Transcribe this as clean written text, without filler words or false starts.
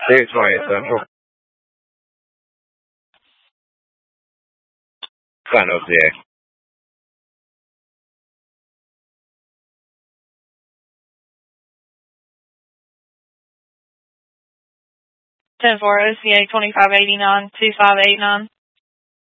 David 28 Central. San OCA. 10-4 OCA 2589-2589.